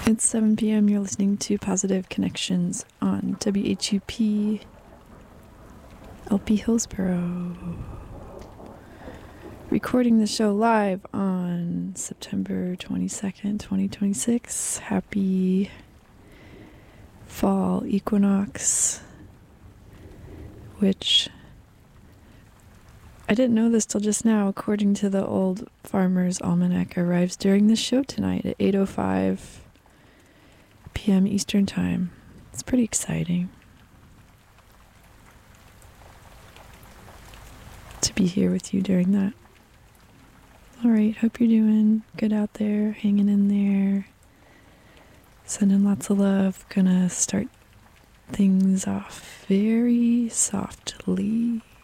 It's 7 p.m. You're listening to Positive Connections on WHUP LP Hillsboro. Recording the show live on September 22nd, 2026. Happy fall equinox, which I didn't know this till just now. According to the Old Farmer's Almanac, arrives during the show tonight at 8:05 p.m. Eastern Time. It's pretty exciting to be here with you during that. Alright, hope you're doing good out there, hanging in there, sending lots of love. Gonna start things off very softly.